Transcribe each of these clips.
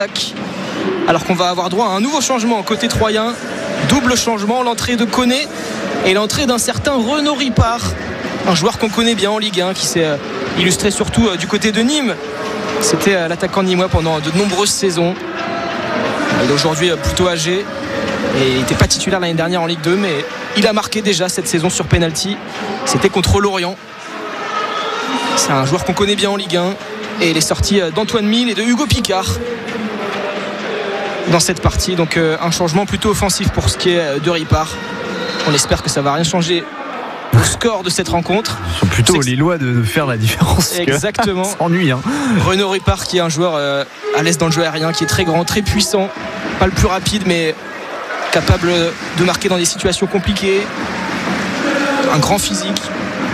Alors qu'on va avoir droit à un nouveau changement côté troyen. Double changement, l'entrée de Koné et l'entrée d'un certain Renaud Ripard, un joueur qu'on connaît bien en Ligue 1, qui s'est illustré surtout du côté de Nîmes. C'était l'attaquant nîmois pendant de nombreuses saisons. Il est aujourd'hui plutôt âgé et il n'était pas titulaire l'année dernière en Ligue 2, mais il a marqué déjà cette saison sur penalty. C'était contre Lorient. C'est un joueur qu'on connaît bien en Ligue 1 et les sorties d'Antoine Mille et de Hugo Picard dans cette partie. Donc un changement plutôt offensif pour ce qui est de Ripard. On espère que ça ne va rien changer au score de cette rencontre. Ils sont plutôt aux Lillois de faire la différence. Exactement. Ça s'ennuie. Renaud Ripard, qui est un joueur à l'aise dans le jeu aérien, qui est très grand, très puissant, pas le plus rapide, mais capable de marquer dans des situations compliquées. Un grand physique.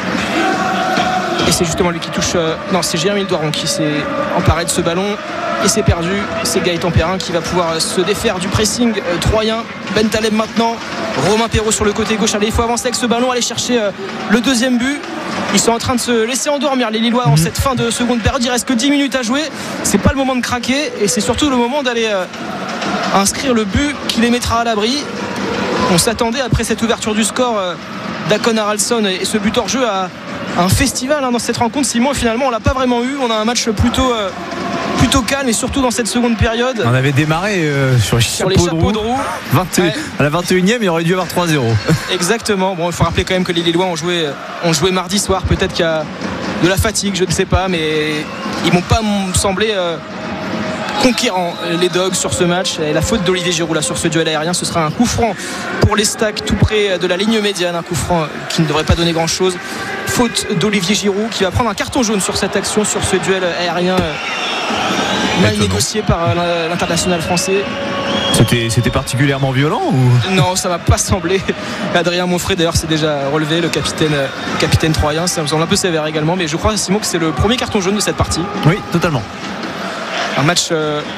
Et c'est justement lui qui touche. Non, c'est Jérémy Doiron qui s'est emparé de ce ballon et c'est perdu. C'est Gaëtan Perrin qui va pouvoir se défaire du pressing troyen. Ben Taleb maintenant. Romain Perrault sur le côté gauche. Allez, il faut avancer avec ce ballon, aller chercher le deuxième but. Ils sont en train de se laisser endormir, les Lillois, en cette fin de seconde période. Il reste que 10 minutes à jouer. C'est pas le moment de craquer et c'est surtout le moment d'aller inscrire le but qui les mettra à l'abri. On s'attendait, après cette ouverture du score d'Akon Haraldsson et ce but hors jeu, à un festival dans cette rencontre, Simon, et finalement on l'a pas vraiment eu. On a un match plutôt calme et surtout dans cette seconde période. On avait démarré sur les chapeaux de roue. À la 21e, il aurait dû y avoir 3-0. Exactement. Bon, il faut rappeler quand même que les Lillois ont joué mardi soir. Peut-être qu'il y a de la fatigue, je ne sais pas, mais ils m'ont pas semblé conquérants, les Dogs, sur ce match. Et la faute d'Olivier Giroud là sur ce duel aérien, ce sera un coup franc pour les Stacks tout près de la ligne médiane, un coup franc qui ne devrait pas donner grand chose. Faute d'Olivier Giroud qui va prendre un carton jaune sur cette action, sur ce duel aérien mal négocié par l'international français. C'était particulièrement violent ou... Non, ça va pas sembler. Adrien Monfray d'ailleurs s'est déjà relevé, le capitaine troyen. Ça me semble un peu sévère également, mais je crois, Simon, que c'est le premier carton jaune de cette partie. Oui, totalement. Un match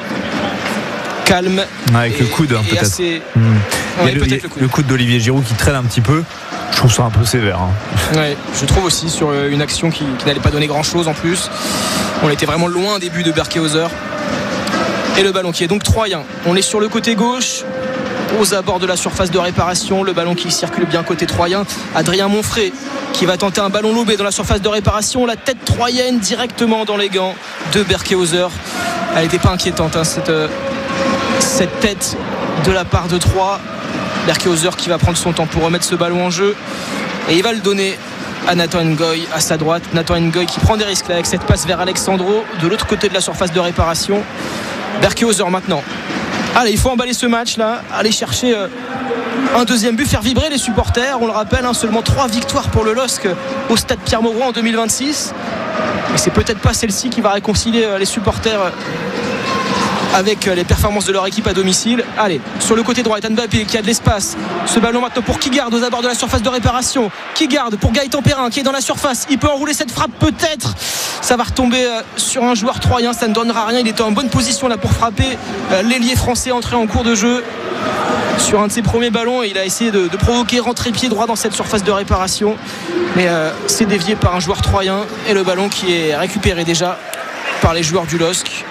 calme avec le coude peut-être. Assez... le coude d'Olivier Giroud qui traîne un petit peu. Je trouve ça un peu sévère. Ouais, je trouve aussi, sur une action qui n'allait pas donner grand chose en plus. On était vraiment loin des buts de Berkehauser. Et le ballon qui est donc troyen. On est sur le côté gauche, aux abords de la surface de réparation. Le ballon qui circule bien côté troyen. Adrien Monfray qui va tenter un ballon lobé dans la surface de réparation. La tête troyenne directement dans les gants de Berkehauser. Elle n'était pas inquiétante, cette tête de la part de Troyes. Berkehauser qui va prendre son temps pour remettre ce ballon en jeu. Et il va le donner à Nathan Ngoy à sa droite. Nathan Ngoy qui prend des risques là avec cette passe vers Alexandro de l'autre côté de la surface de réparation. Berkehauser maintenant. Allez, il faut emballer ce match là, aller chercher un deuxième but, faire vibrer les supporters. On le rappelle, seulement 3 victoires pour le LOSC au stade Pierre-Mauroy en 2026. Et c'est peut-être pas celle-ci qui va réconcilier les supporters avec les performances de leur équipe à domicile. Allez, sur le côté droit, Ethan Mbappé qui a de l'espace. Ce ballon maintenant pour qui garde aux abords de la surface de réparation. Qui garde pour Gaëtan Perrin qui est dans la surface. Il peut enrouler cette frappe peut-être. Ça va retomber sur un joueur troyen. Ça ne donnera rien. Il était en bonne position là pour frapper. L'ailier français entré en cours de jeu sur un de ses premiers ballons. Et il a essayé de provoquer, rentrer pied droit dans cette surface de réparation. Mais c'est dévié par un joueur troyen. Et le ballon qui est récupéré déjà par les joueurs du LOSC.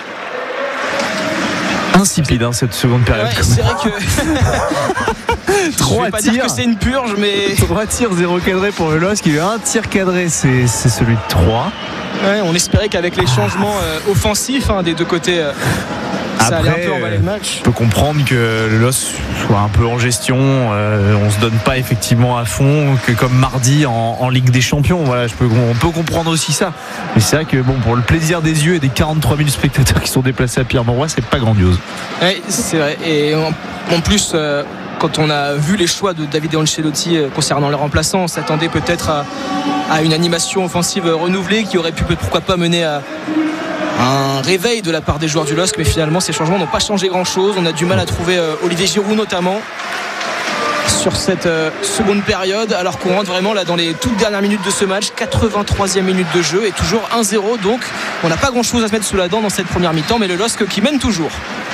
Insipide cette seconde période. Ouais, c'est vrai que 3 je vais pas dire que c'est une purge, mais 3 tirs, 0 cadré pour le LOSC. Il y a un tir cadré, c'est celui de 3. Ouais, on espérait qu'avec les changements offensifs des deux côtés, ça allait un peu emballer le match. Je peux comprendre que le LOSC soit un peu en gestion. On se donne pas effectivement à fond, que comme mardi en Ligue des Champions. Voilà, on peut comprendre aussi ça. Mais c'est vrai que pour le plaisir des yeux et des 43 000 spectateurs qui sont déplacés à Pierre-Mauroy, c'est pas grandiose. Oui, c'est vrai. Et en plus, quand on a vu les choix de Davide Ancelotti concernant les remplaçants, on s'attendait peut-être à une animation offensive renouvelée qui aurait pu pourquoi pas mener à un réveil de la part des joueurs du LOSC, mais finalement ces changements n'ont pas changé grand chose. On a du mal à trouver Olivier Giroud notamment sur cette seconde période, alors qu'on rentre vraiment là dans les toutes dernières minutes de ce match. 83e minute de jeu et toujours 1-0, donc on n'a pas grand chose à se mettre sous la dent dans cette première mi-temps, mais le LOSC qui mène toujours.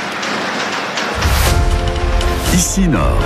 Ici Nord.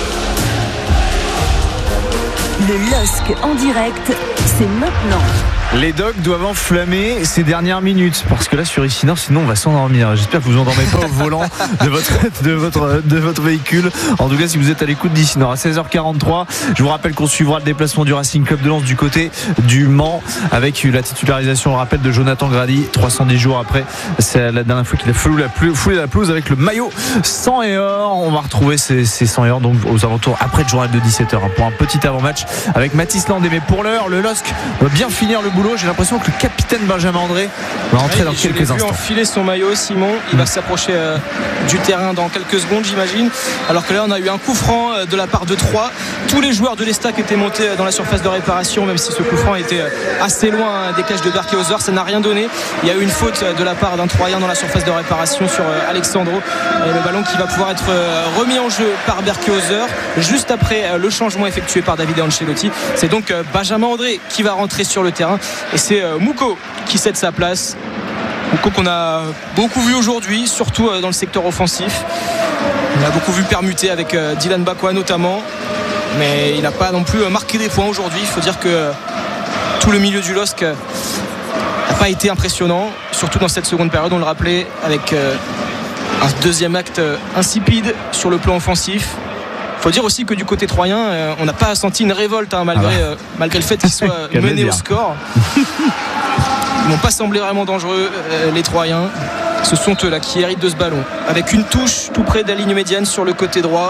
Le LOSC en direct, c'est maintenant. Les Dogs doivent enflammer ces dernières minutes parce que là sur ici Nord, sinon on va s'endormir. J'espère que vous endormez pas au volant de votre véhicule. En tout cas, si vous êtes à l'écoute d'ici Nord à 16h43, je vous rappelle qu'on suivra le déplacement du Racing Club de Lens du côté du Mans avec la titularisation, on le rappelle, de Jonathan Grady 310 jours après. C'est la dernière fois qu'il a foulé la pelouse avec le maillot sang et or. On va retrouver ces sang et or donc aux alentours après le journal de 17h pour un petit avant-match avec Mathis Landé. Mais pour l'heure, le LOSC va bien finir le boulot. J'ai l'impression que le capitaine Benjamin André va entrer dans quelques instants. Il va enfiler son maillot, Simon. Il va s'approcher du terrain dans quelques secondes, j'imagine. Alors que là, on a eu un coup franc de la part de Troyes. Tous les joueurs de l'Estac étaient montés dans la surface de réparation, même si ce coup franc était assez loin des cages de Berkehauser. Ça n'a rien donné. Il y a eu une faute de la part d'un Troyen dans la surface de réparation sur Alexandro. Et le ballon qui va pouvoir être remis en jeu par Berkehauser juste après le changement effectué par Davide Ancelotti. C'est donc Benjamin André qui va rentrer sur le terrain et c'est Mouko qui cède sa place. Mouko qu'on a beaucoup vu aujourd'hui, surtout dans le secteur offensif. On a beaucoup vu permuter avec Dylan Bakwa notamment, mais il n'a pas non plus marqué des points aujourd'hui. Il faut dire que tout le milieu du LOSC n'a pas été impressionnant, surtout dans cette seconde période, on le rappelait, avec un deuxième acte insipide sur le plan offensif. Il faut dire aussi que du côté troyen, on n'a pas senti une révolte malgré le fait qu'ils soient menés au score. Ils n'ont pas semblé vraiment dangereux, les Troyens. Ce sont eux là qui héritent de ce ballon, avec une touche tout près de la ligne médiane sur le côté droit.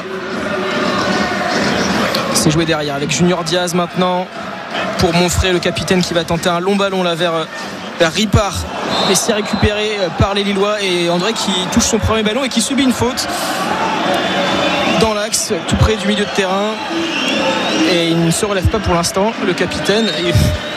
C'est joué derrière avec Junior Diaz maintenant pour Monfray, le capitaine, qui va tenter un long ballon là vers Ripard, mais c'est récupéré par les Lillois, et André qui touche son premier ballon et qui subit une faute dans l'axe tout près du milieu de terrain, et il ne se relève pas pour l'instant, le capitaine. Et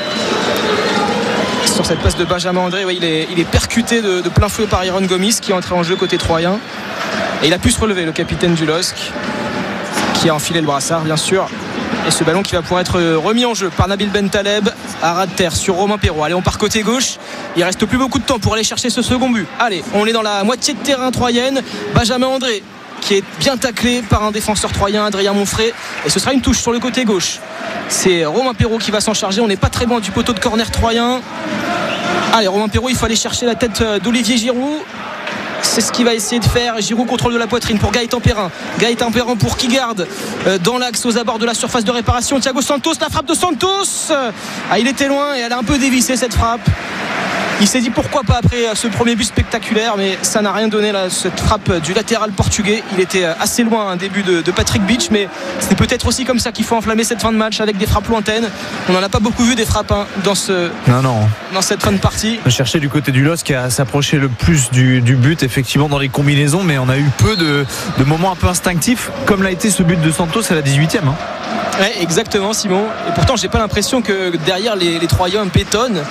sur cette passe de Benjamin André, il est percuté de plein fouet par Iron Gomis qui est entré en jeu côté troyen, et il a pu se relever, le capitaine du LOSC, qui a enfilé le brassard bien sûr. Et ce ballon qui va pouvoir être remis en jeu par Nabil Bentaleb à ras de terre sur Romain Perrault. Allez, on part côté gauche. Il reste plus beaucoup de temps pour aller chercher ce second but. Allez, on est dans la moitié de terrain troyenne. Benjamin André qui est bien taclé par un défenseur troyen, Adrien Monfray, et ce sera une touche sur le côté gauche. C'est Romain Perrault qui va s'en charger. On n'est pas très loin du poteau de corner troyen. Allez, Romain Perrault, il faut aller chercher la tête d'Olivier Giroud. C'est ce qu'il va essayer de faire. Giroud, contrôle de la poitrine pour Gaëtan Perrin. Gaëtan Perrin pour qui garde dans l'axe aux abords de la surface de réparation. Thiago Santos, la frappe de Santos. Il était loin et elle a un peu dévissé cette frappe. Il s'est dit pourquoi pas après ce premier but spectaculaire, mais ça n'a rien donné là, cette frappe du latéral portugais. Il était assez loin un début de Patrick Beach, mais c'est peut-être aussi comme ça qu'il faut enflammer cette fin de match, avec des frappes lointaines. On n'en a pas beaucoup vu des frappes dans cette fin de partie. On cherchait du côté du LOSC à s'approcher le plus du but effectivement dans les combinaisons, mais on a eu peu de moments un peu instinctifs, comme l'a été ce but de Santos à la 18e. Ouais, exactement, Simon. Et pourtant j'ai pas l'impression que derrière les Troyens pétonnent.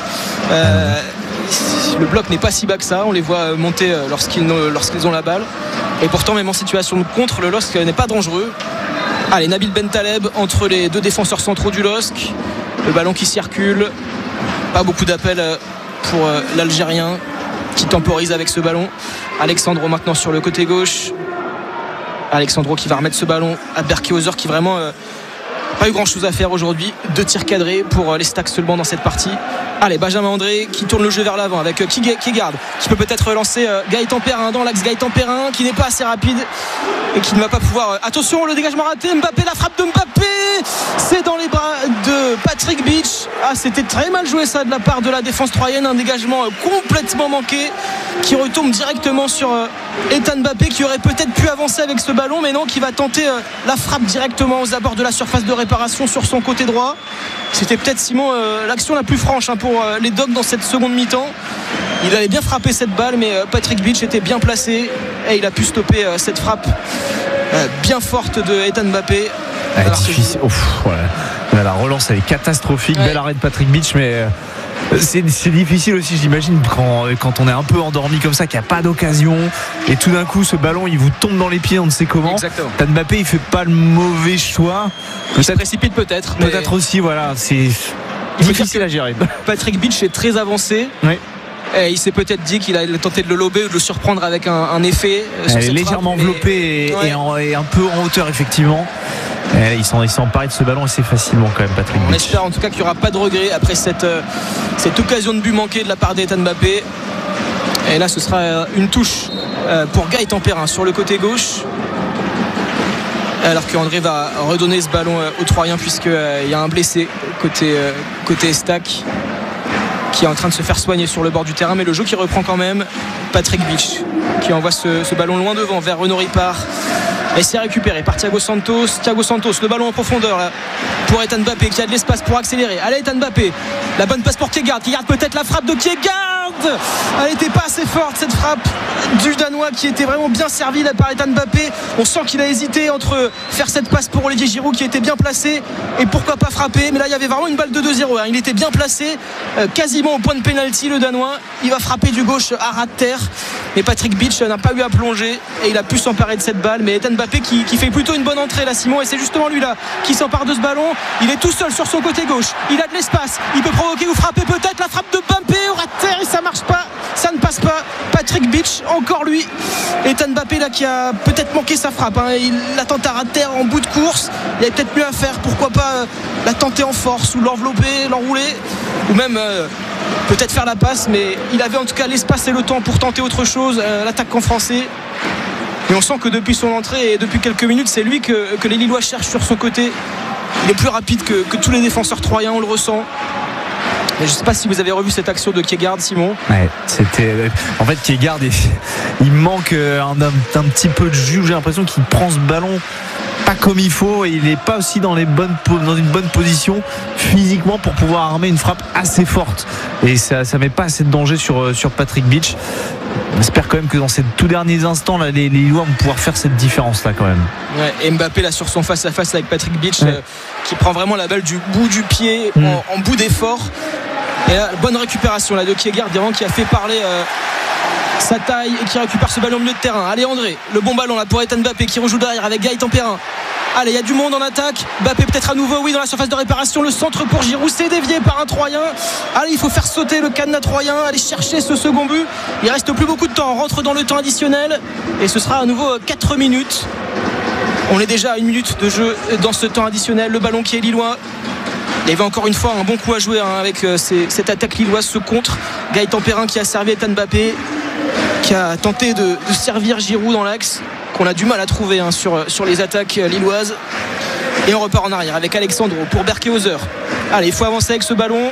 Le bloc n'est pas si bas que ça. On les voit monter lorsqu'ils ont la balle. Et pourtant, même en situation de contre, le LOSC n'est pas dangereux. Allez, Nabil Bentaleb entre les deux défenseurs centraux du LOSC. Le ballon qui circule. Pas beaucoup d'appels pour l'Algérien qui temporise avec ce ballon. Alexandro maintenant sur le côté gauche. Alexandro qui va remettre ce ballon à Berkehauser, qui vraiment pas eu grand chose à faire aujourd'hui. 2 tirs cadrés pour les Stacks seulement dans cette partie. Allez, Benjamin André qui tourne le jeu vers l'avant avec qui garde, qui peut peut-être lancer Gaëtan Perrin dans l'axe. Gaëtan Perrin qui n'est pas assez rapide et qui ne va pas pouvoir. Attention, le dégagement raté. Mbappé, la frappe de Mbappé, c'est dans les bras de Patrick Beach. C'était très mal joué ça de la part de la défense troyenne. Un dégagement complètement manqué qui retombe directement sur Ethan Mbappé, qui aurait peut-être pu avancer avec ce ballon, mais non, qui va tenter la frappe directement aux abords de la surface de réparation sur son côté droit. C'était peut-être, Simon, l'action la plus franche pour les Dogs dans cette seconde mi-temps. Il avait bien frappé cette balle, mais Patrick Beach était bien placé et il a pu stopper cette frappe bien forte de Ethan Mbappé. Difficile. La relance elle est catastrophique. Bel arrêt de Patrick Beach, mais c'est difficile aussi, j'imagine, quand on est un peu endormi comme ça, qu'il n'y a pas d'occasion, et tout d'un coup ce ballon il vous tombe dans les pieds, on ne sait comment. Exactement. Mbappé il fait pas le mauvais choix. Il se précipite peut-être aussi, voilà, c'est difficile à gérer. Patrick Beach est très avancé. Oui. Et il s'est peut-être dit qu'il allait tenter de le lober ou de le surprendre avec un effet. Elle est légèrement enveloppée et un peu en hauteur effectivement. Et il s'est emparé de ce ballon assez facilement quand même, Patrick On Beach. espère en tout cas qu'il n'y aura pas de regret après cette occasion de but manquée de la part d'Ethan Mbappé. Et là ce sera une touche pour Gaëtan Perrin sur le côté gauche, alors qu'André va redonner ce ballon aux Troyens, puisqu'il y a un blessé côté Estac qui est en train de se faire soigner sur le bord du terrain. Mais le jeu qui reprend quand même. Patrick Beach qui envoie ce ballon loin devant vers Renaud Ripard, et c'est récupéré par Thiago Santos. Le ballon en profondeur là, pour Ethan Mbappé qui a de l'espace pour accélérer. Allez, Ethan Mbappé, la bonne passe pour Kjærgaard. Peut-être la frappe de Kjærgaard. Elle n'était pas assez forte, cette frappe du Danois, qui était vraiment bien servi là par Ethan Mbappé. On sent qu'il a hésité entre faire cette passe pour Olivier Giroud qui était bien placé et pourquoi pas frapper. Mais là il y avait vraiment une balle de 2-0 hein. Il était bien placé, quasiment au point de pénalty, le Danois. Il va frapper du gauche à ras de terre, mais Patrick Beach n'a pas eu à plonger et il a pu s'emparer de cette balle. Mais Ethan Mbappé qui fait plutôt une bonne entrée là, Simon, et c'est justement lui là qui s'empare de ce ballon. Il est tout seul sur son côté gauche, il a de l'espace, il peut provoquer ou frapper peut-être. La frappe de Mbappé au ras de terre et ça marche pas, ça ne passe pas. Patrick Beach, encore lui. Ethan Mbappé là qui a peut-être manqué sa frappe hein. Il la tente à ras de terre en bout de course, il y avait peut-être mieux à faire. Pourquoi pas la tenter en force ou l'envelopper, l'enrouler, ou même peut-être faire la passe. Mais il avait en tout cas l'espace et le temps pour tenter autre chose, l'attaquant français. Et on sent que depuis son entrée et depuis quelques minutes, c'est lui que les Lillois cherchent sur son côté. Il est plus rapide que tous les défenseurs troyens, on le ressent. Mais je ne sais pas si vous avez revu cette action de Kjærgaard, Simon. Ouais, en fait, Kjærgaard, il manque un petit peu de jus. J'ai l'impression qu'il prend ce ballon pas comme il faut et il n'est pas aussi dans une bonne position physiquement pour pouvoir armer une frappe assez forte. Et ça met pas assez de danger sur Patrick Beach. On espère quand même que dans ces tout derniers instants là, les Lillois vont pouvoir faire cette différence là quand même. Ouais, et Mbappé là sur son face-à-face avec Patrick Beach, qui prend vraiment la balle du bout du pied en bout d'effort. Et là, bonne récupération là de Kjærgaard qui a fait parler sa taille et qui récupère ce ballon au milieu de terrain. Allez André, le bon ballon là pour Ethan Mbappé qui rejoue derrière avec Gaëtan Perrin. Allez, il y a du monde en attaque. Mbappé peut-être à nouveau, oui, dans la surface de réparation. Le centre pour Giroud, c'est dévié par un Troyen. Allez, il faut faire sauter le cadenas troyen, aller chercher ce second but. Il reste plus beaucoup de temps, on rentre dans le temps additionnel et ce sera à nouveau 4 minutes. On est déjà à 1 minute de jeu dans ce temps additionnel. Le ballon qui est lillois. Il y avait encore une fois un bon coup à jouer hein, avec cette attaque lilloise, ce contre. Gaëtan Perrin qui a servi Ethan Mbappé, qui a tenté de servir Giroud dans l'axe, qu'on a du mal à trouver hein, sur les attaques lilloises. Et on repart en arrière avec Alexandro pour Berkehauser. Allez, il faut avancer avec ce ballon,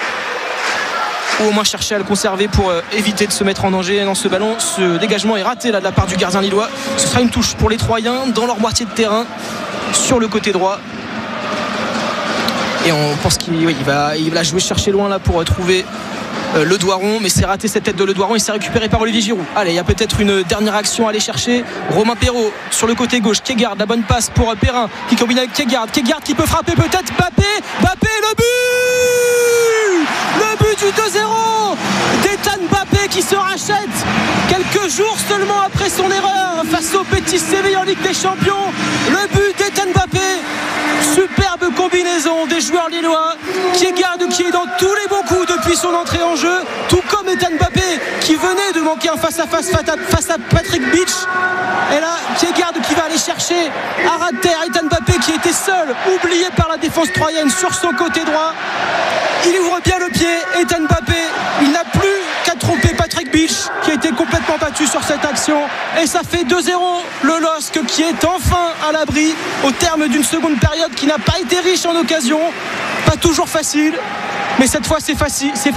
ou au moins chercher à le conserver pour éviter de se mettre en danger. Dans ce ballon, ce dégagement est raté là, de la part du gardien lillois. Ce sera une touche pour les Troyens dans leur moitié de terrain sur le côté droit. Et on pense qu'il va jouer chercher loin là pour trouver Le Doiron, mais c'est raté cette tête de Le Doiron et c'est récupéré par Olivier Giroud. Allez, il y a peut-être une dernière action à aller chercher. Romain Perrault sur le côté gauche. Kjærgaard, la bonne passe pour Perrin qui combine avec Kjærgaard qui peut frapper peut-être. Mbappé, le but du 2-0 d'Ethan Mbappé qui se rachète quelques jours seulement après son erreur face au Betis Séville en Ligue des Champions. Le but d'Ethan Mbappé, superbe combinaison des joueurs lillois. Kjærgaard qui est dans tous les bons coups depuis son entrée en jeu, tout comme Ethan Mbappé qui venait de manquer un face-à-face face à Patrick Beach. Et là, Kjærgaard qui va aller chercher à ras de terre Ethan Mbappé qui était seul, oublié par la défense troyenne sur son côté droit. Il ouvre bien le pied, Ethan Mbappé, il n'a plus qu'à tromper Patrick Beach qui a été complètement battu sur cette action. Et ça fait 2-0, le LOSC qui est enfin à l'abri au terme d'une seconde période qui n'a pas été riche en occasions. Pas toujours facile, mais cette fois c'est fait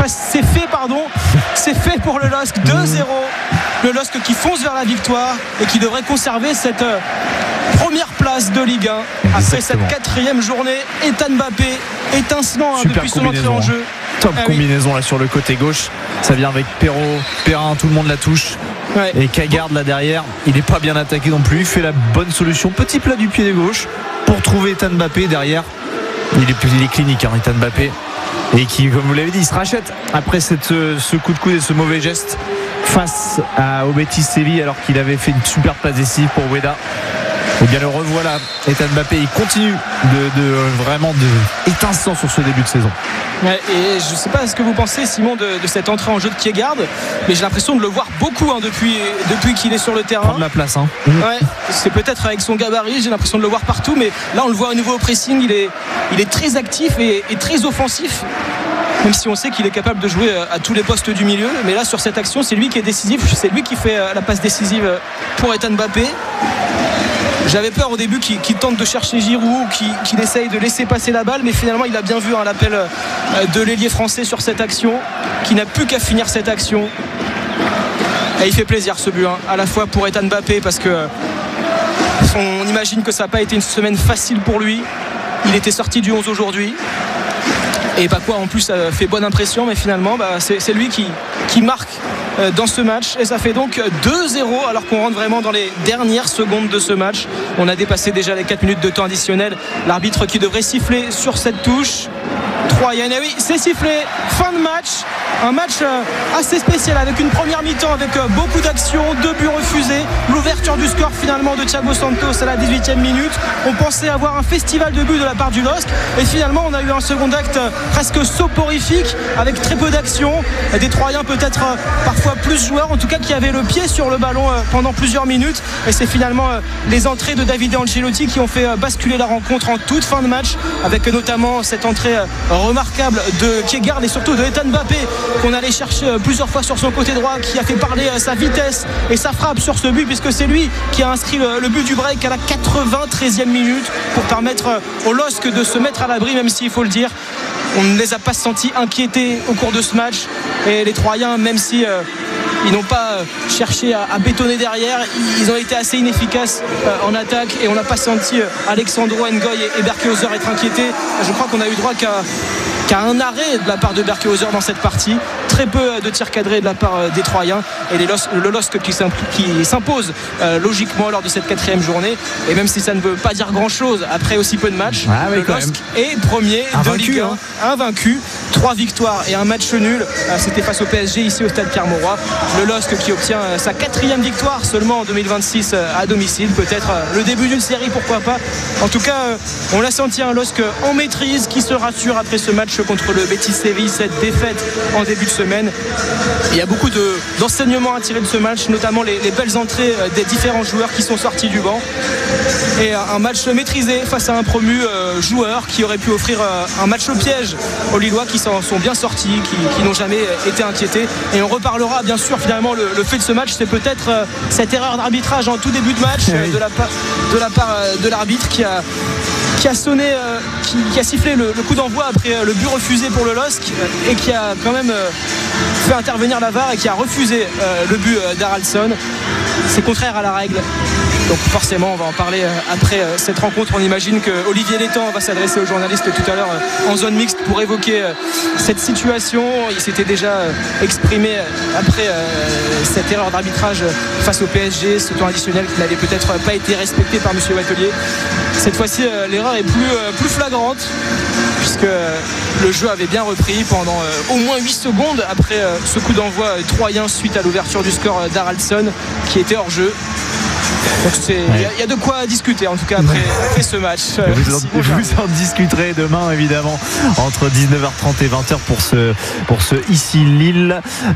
pour le LOSC. 2-0, le LOSC qui fonce vers la victoire et qui devrait conserver cette première place de Ligue 1 après cette 4e journée. Ethan Mbappé étincelant depuis son entrée en jeu. Top combinaison là sur le côté gauche, ça vient avec Perrin, tout le monde la touche. Ouais. Et Kjærgaard là derrière, il n'est pas bien attaqué non plus, il fait la bonne solution, petit plat du pied gauche pour trouver Ethan Mbappé derrière. Il est clinique hein, Ethan Mbappé, et qui, comme vous l'avez dit, il se rachète après ce coup de coude et ce mauvais geste face au Betis Séville, alors qu'il avait fait une super passe décisive pour Weda. Et bien le revoilà, Ethan Mbappé, il continue vraiment étincelant sur ce début de saison. Ouais, et je ne sais pas ce que vous pensez, Simon, de cette entrée en jeu de Kjærgaard, mais j'ai l'impression de le voir beaucoup depuis qu'il est sur le terrain. Prendre la place. Ouais, c'est peut-être avec son gabarit, j'ai l'impression de le voir partout, mais là on le voit au niveau au pressing, il est très actif et très offensif. Même si on sait qu'il est capable de jouer à tous les postes du milieu, mais là sur cette action c'est lui qui est décisif, c'est lui qui fait la passe décisive pour Ethan Mbappé. J'avais peur au début qu'il tente de chercher Giroud, qu'il essaye de laisser passer la balle, mais finalement il a bien vu l'appel de l'ailier français sur cette action, qui n'a plus qu'à finir cette action. Et il fait plaisir ce but, à la fois pour Ethan Mbappé, parce que on imagine que ça n'a pas été une semaine facile pour lui. Il était sorti du 11 aujourd'hui. Et Bakwa en plus ça fait bonne impression, mais finalement c'est lui qui marque dans ce match, et ça fait donc 2-0 alors qu'on rentre vraiment dans les dernières secondes de ce match. On a dépassé déjà les 4 minutes de temps additionnel. L'arbitre qui devrait siffler sur cette touche. Troyen, et oui, c'est sifflé, fin de match. Un match assez spécial avec une première mi-temps avec beaucoup d'actions, 2 buts refusés, l'ouverture du score finalement de Thiago Santos à la 18e minute. On pensait avoir un festival de buts de la part du LOSC, et finalement on a eu un second acte presque soporifique avec très peu d'actions, des Troyens peut-être parfois plus joueurs, en tout cas qui avaient le pied sur le ballon pendant plusieurs minutes, et c'est finalement les entrées de Davide Ancelotti qui ont fait basculer la rencontre en toute fin de match, avec notamment cette entrée remarquable de Kjærgaard et surtout de Ethan Mbappé, qu'on allait chercher plusieurs fois sur son côté droit, qui a fait parler sa vitesse et sa frappe sur ce but, puisque c'est lui qui a inscrit le but du break à la 93e minute pour permettre au LOSC de se mettre à l'abri, même s'il faut le dire, on ne les a pas sentis inquiétés au cours de ce match, et les Troyens, même si ils n'ont pas cherché à bétonner derrière, ils ont été assez inefficaces en attaque, et on n'a pas senti Alexandro Ngoy et Berkehauser être inquiétés. Je crois qu'on a eu droit qu'à un arrêt de la part de Berkehauser dans cette partie, très peu de tirs cadrés de la part des Troyens, et le LOSC qui s'impose logiquement lors de cette 4e journée. Et même si ça ne veut pas dire grand chose après aussi peu de matchs, le LOSC est premier de Ligue 1, invaincu, 3 victoires et un match nul. C'était face au PSG ici au stade Pierre-Mauroy. Le LOSC qui obtient sa 4e victoire seulement en 2026 à domicile, peut-être le début d'une série, pourquoi pas. En tout cas on l'a senti, un LOSC en maîtrise, qui se rassure après ce match contre le Betis Séville, cette défaite en début de semaine. Il y a beaucoup d'enseignements à tirer de ce match, notamment les belles entrées des différents joueurs qui sont sortis du banc, et un match maîtrisé face à un promu joueur qui aurait pu offrir un match au piège aux Lillois, qui s'en sont bien sortis, qui n'ont jamais été inquiétés. Et on reparlera bien sûr, finalement le fait de ce match, c'est peut-être cette erreur d'arbitrage en tout début de match de la part de l'arbitre qui a sonné, qui a sifflé le coup d'envoi après le but refusé pour le LOSC, et qui a quand même fait intervenir la VAR et qui a refusé le but d'Haraldsson. C'est contraire à la règle. Donc forcément on va en parler après cette rencontre. On imagine que Olivier Létang va s'adresser aux journalistes tout à l'heure en zone mixte pour évoquer cette situation. Il s'était déjà exprimé après cette erreur d'arbitrage face au PSG, ce temps additionnel qui n'avait peut-être pas été respecté par monsieur Wattelier. Cette fois-ci l'erreur est plus flagrante, puisque le jeu avait bien repris pendant au moins 8 secondes après ce coup d'envoi troyen suite à l'ouverture du score d'Haraldsson, qui était hors jeu. Donc il y a de quoi discuter en tout cas après ce match. Vous en discuterez demain évidemment entre 19h30 et 20h pour ce ici Lille.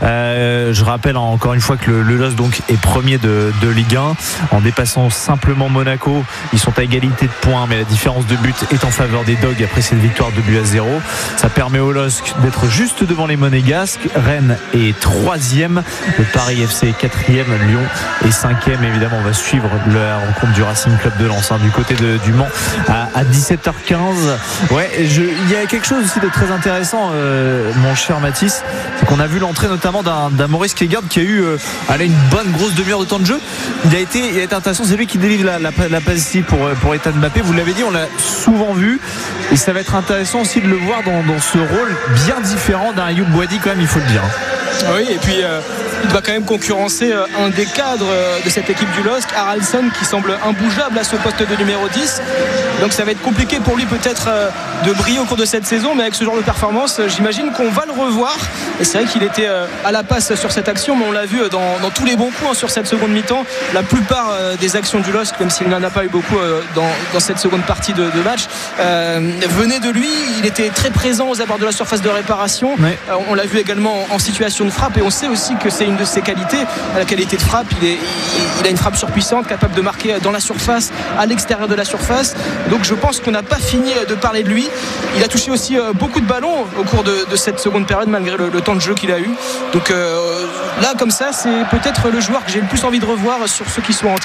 Je rappelle encore une fois que le LOSC donc est premier de Ligue 1 en dépassant simplement Monaco. Ils sont à égalité de points, mais la différence de but est en faveur des Dogs après cette victoire de but à 0. Ça permet au LOSC d'être juste devant les Monégasques. Rennes est 3e, le Paris FC est 4e, Lyon est 5e. Évidemment on va suivre la rencontre du Racing Club de Lens du côté du Mans à 17h15. Ouais, il y a quelque chose aussi de très intéressant, mon cher Mathis, c'est qu'on a vu l'entrée notamment d'un Maurice Kjærgaard qui a eu une bonne grosse demi-heure de temps de jeu. Il a été intéressant, c'est lui qui délivre la passe ici pour Ethan Mbappé. Vous l'avez dit, on l'a souvent vu, et ça va être intéressant aussi de le voir dans ce rôle bien différent d'un Ayoub Boadi quand même, il faut le dire. Oui, et puis il va quand même concurrencer un des cadres de cette équipe du LOSC, Haraldsson, qui semble imbougeable à ce poste de numéro 10. Donc ça va être compliqué pour lui peut-être de briller au cours de cette saison, mais avec ce genre de performance, j'imagine qu'on va le revoir. Et c'est vrai qu'il était à la passe sur cette action, mais on l'a vu dans tous les bons coups sur cette seconde mi-temps. La plupart des actions du LOSC, même s'il n'en a pas eu beaucoup dans cette seconde partie de match, venaient de lui. Il était très présent aux abords de la surface de réparation. Ouais. On l'a vu également en situation de frappe, et on sait aussi que c'est une de ses qualités, la qualité de frappe. Il a une frappe surpuissante, capable de marquer dans la surface, à l'extérieur de la surface. Donc je pense qu'on n'a pas fini de parler de lui. Il a touché aussi beaucoup de ballons au cours de cette seconde période, malgré le temps de jeu qu'il a eu. Donc là, comme ça, c'est peut-être le joueur que j'ai le plus envie de revoir sur ceux qui sont entrés.